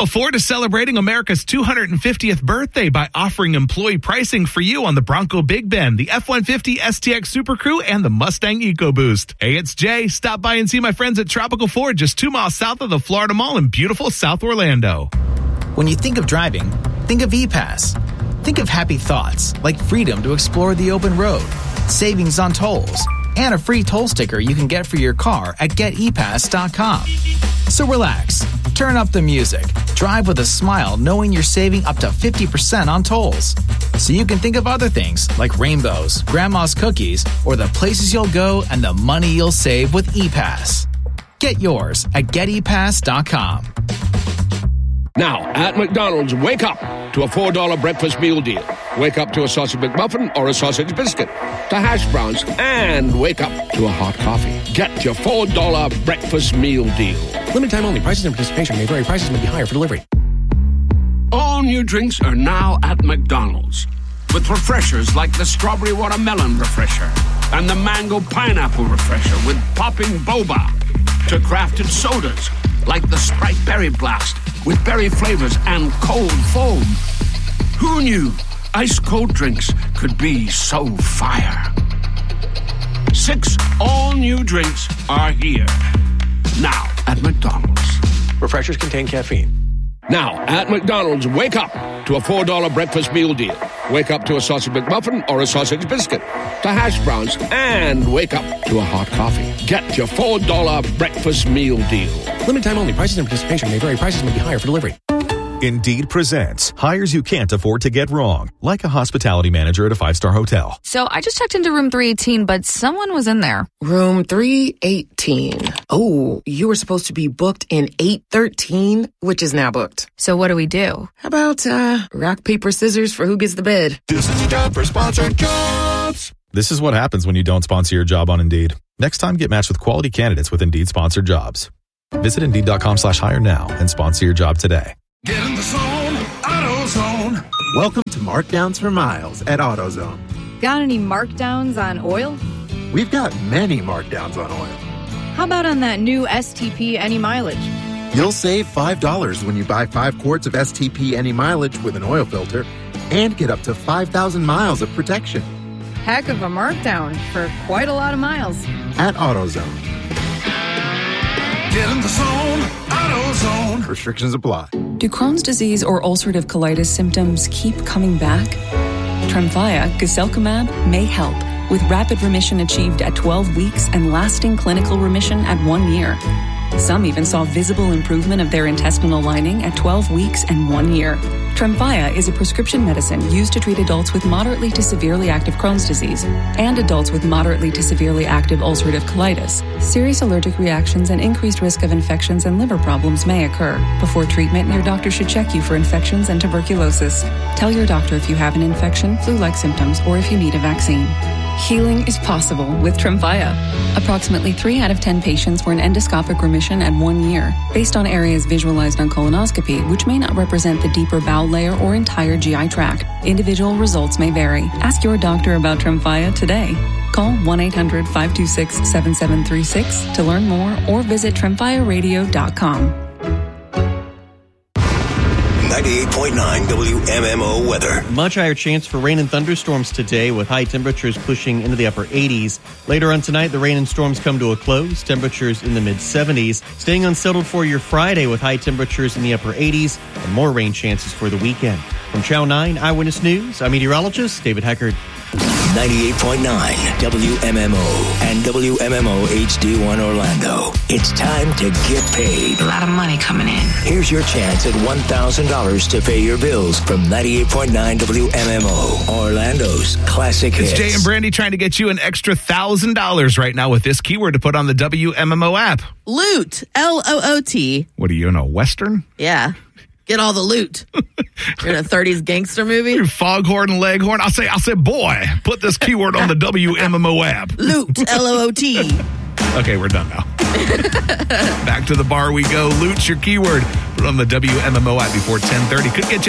Tropical Ford is celebrating America's 250th birthday by offering employee pricing for you on the Bronco Big Bend, the F-150 STX Super Crew, and the Mustang EcoBoost. Hey, it's Jay. Stop by and see my friends at Tropical Ford just 2 miles south of the Florida Mall in beautiful South Orlando. When you think of driving, think of ePass. Think of happy thoughts like freedom to explore the open road, savings on tolls, and a free toll sticker you can get for your car at getepass.com. So relax, turn up the music, drive with a smile knowing you're saving up to 50% on tolls. So you can think of other things like rainbows, grandma's cookies, or the places you'll go and the money you'll save with ePass. Get yours at getepass.com. Now, at McDonald's, wake up to a $4 breakfast meal deal. Wake up to a sausage McMuffin or a sausage biscuit, to hash browns, and wake up to a hot coffee. Get your $4 breakfast meal deal. Limited time only. Prices and participation may vary. Prices may be higher for delivery. All new drinks are now at McDonald's, with refreshers like the strawberry watermelon refresher and the mango pineapple refresher with popping boba, to crafted sodas like the Sprite Berry Blast with berry flavors and cold foam. Who knew ice cold drinks could be so fire? 6 all-new drinks are here. Now at McDonald's. Refreshers contain caffeine. Now at McDonald's, wake up to a $4 breakfast meal deal. Wake up to a sausage McMuffin or a sausage biscuit, to hash browns, and wake up to a hot coffee. Get your $4 breakfast meal deal. Limited time only. Prices and participation may vary. Prices may be higher for delivery. Indeed presents hires you can't afford to get wrong, like a hospitality manager at a 5-star hotel. So I just checked into room 318, but someone was in there. Room 318. Oh, you were supposed to be booked in 813, which is now booked. So what do we do? How about rock, paper, scissors for who gets the bed? This is time for sponsored jobs. This is what happens when you don't sponsor your job on Indeed. Next time, get matched with quality candidates with Indeed sponsored jobs. Visit Indeed.com/hire now and sponsor your job today. Get in the zone, AutoZone. Welcome to Markdowns for Miles at AutoZone. Got any markdowns on oil? We've got many markdowns on oil. How about on that new STP Any Mileage? You'll save $5 when you buy 5 quarts of STP Any Mileage with an oil filter and get up to 5,000 miles of protection. Heck of a markdown for quite a lot of miles. At AutoZone. Get in the zone, AutoZone. Restrictions apply. Do Crohn's disease or ulcerative colitis symptoms keep coming back? Tremfya, guselkumab, may help, with rapid remission achieved at 12 weeks and lasting clinical remission at 1 year. Some even saw visible improvement of their intestinal lining at 12 weeks and 1 year. Tremfya is a prescription medicine used to treat adults with moderately to severely active Crohn's disease and adults with moderately to severely active ulcerative colitis. Serious allergic reactions and increased risk of infections and liver problems may occur. Before treatment, your doctor should check you for infections and tuberculosis. Tell your doctor if you have an infection, flu-like symptoms, or if you need a vaccine. Healing is possible with Tremfya. Approximately 3 out of 10 patients were in endoscopic remission at 1 year, based on areas visualized on colonoscopy, which may not represent the deeper bowel layer or entire GI tract. Individual results may vary. Ask your doctor about Tremfya today. Call 1-800-526-7736 to learn more or visit tremfyaradio.com. 98.9 WMMO weather. Much higher chance for rain and thunderstorms today, with high temperatures pushing into the upper 80s. Later on tonight, the rain and storms come to a close. Temperatures in the mid-70s. Staying unsettled for your Friday with high temperatures in the upper 80s and more rain chances for the weekend. From Channel 9 Eyewitness News, I'm meteorologist David Heckard. 98.9 WMMO and WMMO HD1 Orlando. It's time to get paid. A lot of money coming in. Here's your chance at $1,000 to pay your bills from 98.9 WMMO, Orlando's classic hits. It's Jay and Brandy trying to get you an extra $1,000 right now with this keyword to put on the WMMO app. Loot. L-O-O-T. What are you, in a Western? Yeah. Get all the loot. You're in a 30s gangster movie? Foghorn and Leghorn. I'll say, boy, put this keyword on the WMMO app. Loot. L-O-O-T. Okay, we're done now. Back to the bar we go. Loot's your keyword. Put it on the WMMO app before 10:30. Could get you